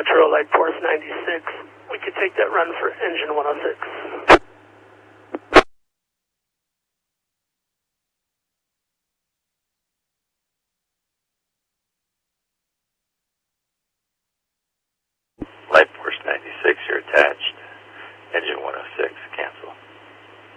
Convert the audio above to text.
Control, Light Force 96. We could take that run for engine 106. Light Force 96, you're attached.